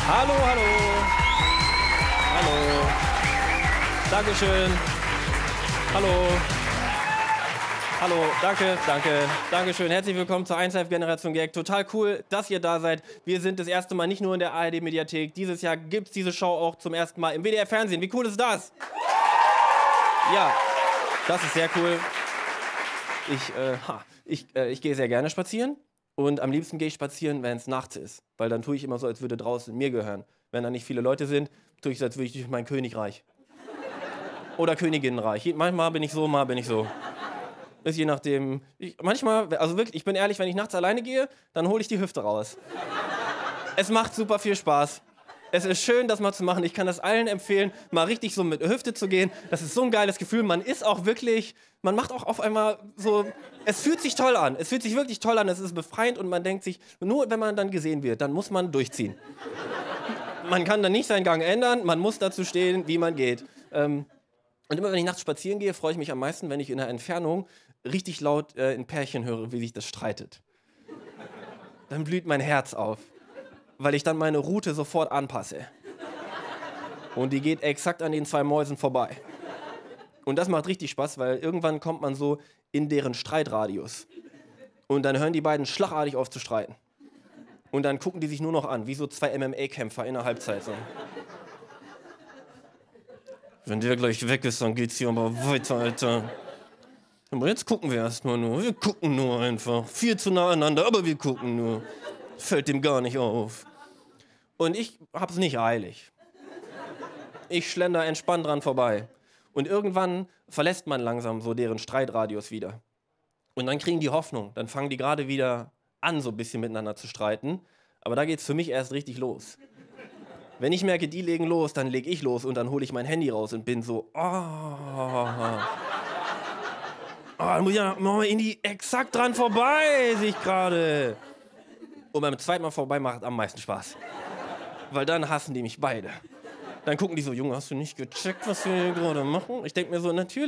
Hallo, hallo. Hallo. Dankeschön. Hallo. Hallo, danke, danke, dankeschön. Herzlich willkommen zur 1Live Generation Gag. Total cool, dass ihr da seid. Wir sind das erste Mal nicht nur in der ARD-Mediathek. Dieses Jahr gibt es diese Show auch zum ersten Mal im WDR-Fernsehen. Wie cool ist das? Ja, das ist sehr cool. Ich gehe sehr gerne spazieren. Und am liebsten gehe ich spazieren, wenn es nachts ist. Weil dann tue ich immer so, als würde draußen mir gehören. Wenn da nicht viele Leute sind, tue ich so, als würde ich durch mein Königreich. Oder Königinnenreich. Manchmal bin ich so, mal bin ich so. Ist je nachdem. Manchmal, also wirklich, ich bin ehrlich, wenn ich nachts alleine gehe, dann hole ich die Hüfte raus. Es macht super viel Spaß. Es ist schön, das mal zu machen. Ich kann das allen empfehlen, mal richtig so mit Hüfte zu gehen. Das ist so ein geiles Gefühl. Man ist auch wirklich, man macht auch auf einmal so, es fühlt sich toll an. Es fühlt sich wirklich toll an. Es ist befreiend und man denkt sich, nur wenn man dann gesehen wird, dann muss man durchziehen. Man kann dann nicht seinen Gang ändern, man muss dazu stehen, wie man geht. Und immer wenn ich nachts spazieren gehe, freue ich mich am meisten, wenn ich in der Entfernung richtig laut ein Pärchen höre, wie sich das streitet. Dann blüht mein Herz auf, weil ich dann meine Route sofort anpasse. Und die geht exakt an den 2 Mäusen vorbei. Und das macht richtig Spaß, weil irgendwann kommt man so in deren Streitradius. Und dann hören die beiden schlagartig auf zu streiten. Und dann gucken die sich nur noch an, wie so 2 MMA-Kämpfer in der Halbzeit. So. Wenn der gleich weg ist, dann geht's hier aber weiter, Alter. Aber jetzt gucken wir erstmal nur. Wir gucken nur einfach. Viel zu nah aneinander, aber wir gucken nur. Fällt dem gar nicht auf. Und ich hab's nicht eilig. Ich schlender entspannt dran vorbei. Und irgendwann verlässt man langsam so deren Streitradius wieder. Und dann kriegen die Hoffnung. Dann fangen die gerade wieder an, so ein bisschen miteinander zu streiten. Aber da geht's für mich erst richtig los. Wenn ich merke, die legen los, dann leg ich los und dann hole ich mein Handy raus und bin so, dann muss ich ja mal in die exakt dran vorbei, sehe ich gerade. Und beim zweiten Mal vorbei macht am meisten Spaß. Weil dann hassen die mich beide. Dann gucken die so, Junge, hast du nicht gecheckt, was wir hier gerade machen? Ich denke mir so, natürlich.